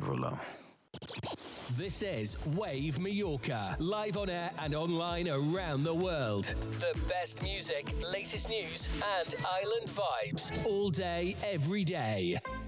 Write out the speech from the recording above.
Derulo. This is Wave Mallorca, live on air and online around the world. The best music, latest news, and island vibes all day, every day.